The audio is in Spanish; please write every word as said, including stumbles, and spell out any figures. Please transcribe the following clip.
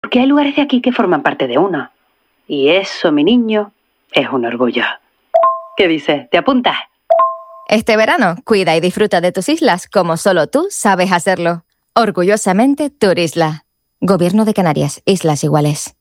Porque hay lugares de aquí que forman parte de uno. Y eso, mi niño, es un orgullo. ¿Qué dices? ¿Te apuntas? Este verano, cuida y disfruta de tus islas como solo tú sabes hacerlo. Orgullosamente Turisla. Gobierno de Canarias, Islas Iguales.